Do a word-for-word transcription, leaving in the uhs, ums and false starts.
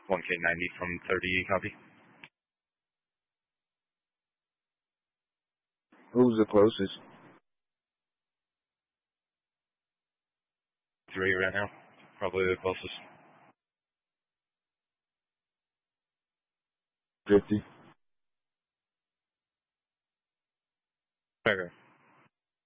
one K ninety from thirty, copy. Who's the closest? Three right now. Probably the closest. fifty. Okay.